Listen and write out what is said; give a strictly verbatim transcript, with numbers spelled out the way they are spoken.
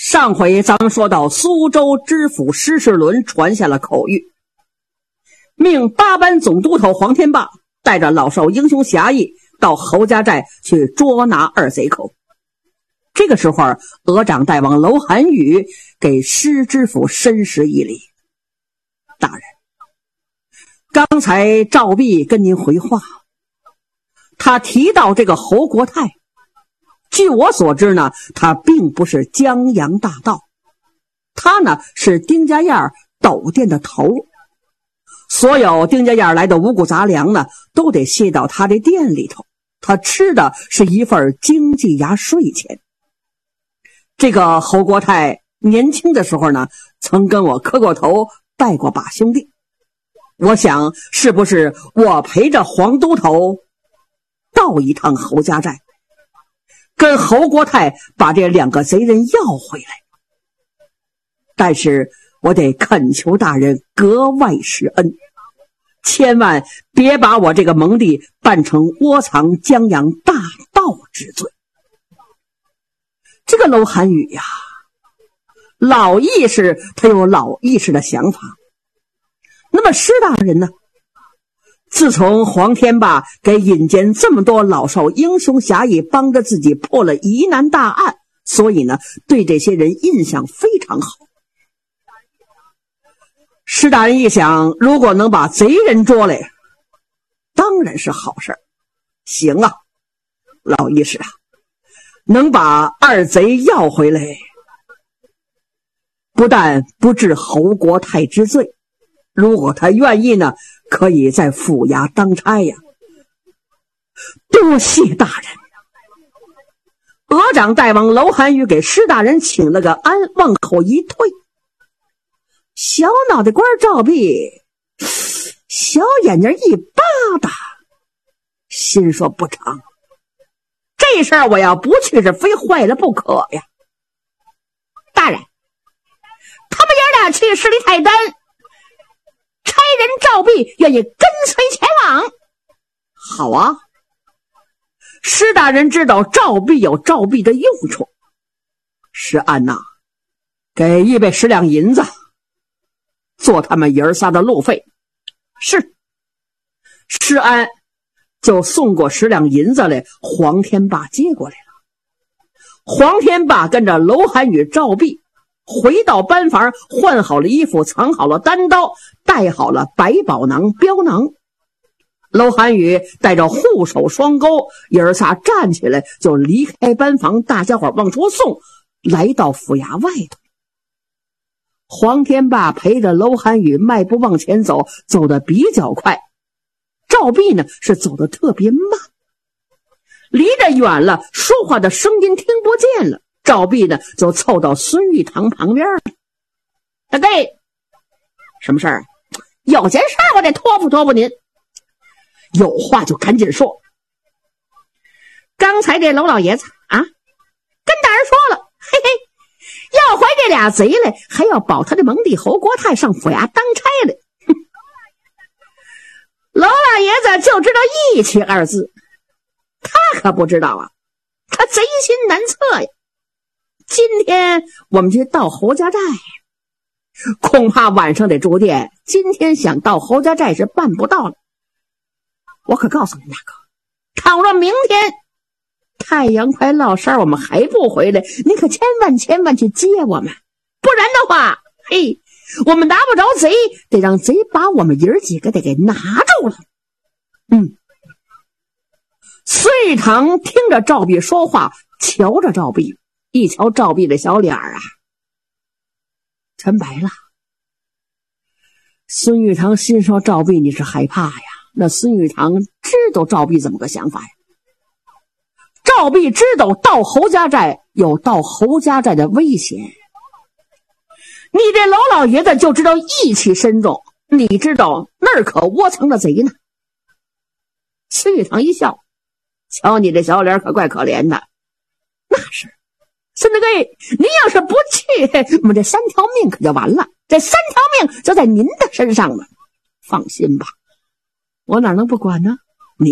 上回咱们说到苏州知府施世伦传下了口谕，命八班总督头黄天霸带着老少英雄侠义到侯家寨去捉拿二贼寇。这个时候，额长大王楼韩宇给施知府深施一礼：大人，刚才赵弼跟您回话，他提到这个侯国泰，据我所知呢，他并不是江洋大盗，他呢是丁家燕斗店的头，所有丁家燕来的五谷杂粮呢，都得卸到他的店里头，他吃的是一份经济衙税钱。这个侯国泰年轻的时候呢，曾跟我磕过头，拜过把兄弟。我想，是不是我陪着黄都头到一趟侯家寨，跟侯国泰把这两个贼人要回来？但是我得恳求大人格外施恩，千万别把我这个蒙弟办成窝藏江洋大盗之罪。这个楼韩宇呀，老义士他有老义士的想法。那么施大人呢，自从黄天霸给引荐这么多老少英雄侠义，帮着自己破了疑难大案，所以呢，对这些人印象非常好。施大人一想，如果能把贼人捉来，当然是好事。行啊，老义士啊，能把二贼要回来，不但不治侯国泰之罪，如果他愿意呢，可以在府衙当差呀。多谢大人。额长大王楼韩宇给施大人请了个安，往后一退。小脑袋瓜赵弼小眼睛一巴达，心说不成，这事儿我要不去是非坏了不可呀。大人，他们爷俩去十里泰丹，差人赵弼愿意跟随前往。好啊，施大人知道赵弼有赵弼的用处。施安呐，给预备十两银子，做他们爷儿仨的路费。是。施安就送过十两银子来，黄天霸接过来了。黄天霸跟着楼韩宇、赵弼回到班房，换好了衣服，藏好了单刀，带好了百宝囊、镖囊。楼韩宇带着护手双钩，爷儿仨站起来就离开班房，大家伙往出送，来到府衙外头。黄天霸陪着楼韩宇迈步往前走，走得比较快。赵弼呢是走得特别慢，离着远了，说话的声音听不见了。赵弼呢就凑到孙玉堂旁边了。大哥，什么事儿？有件事我得托付托付您。有话就赶紧说。刚才这楼老爷子啊，跟大人说了，嘿嘿，要回这俩贼来，还要保他的蒙弟侯国泰上府衙当差来。楼老爷子就知道义气二字，他可不知道啊，他贼心难测呀。今天我们去到侯家寨，恐怕晚上得住店，今天想到侯家寨是办不到了。我可告诉你大哥，倘若明天太阳快落山，我们还不回来，你可千万千万去接我们，不然的话，嘿，我们拿不着贼，得让贼把我们爷儿几个得给拿住了。嗯。孙玉堂听着赵弼说话，瞧着赵弼，一瞧赵弼的小脸儿啊，全白了。孙玉堂心说，赵弼你是害怕呀？那孙玉堂知道赵弼怎么个想法呀？赵弼知道到侯家寨有到侯家寨的危险，你这老老爷子就知道义气深重，你知道那儿可窝藏着贼呢。孙玉堂一笑，瞧你这小脸可怪可怜的。那是，孙大哥，您要是不去，我们这三条命可就完了，这三条命就在您的身上了。放心吧，我哪能不管呢？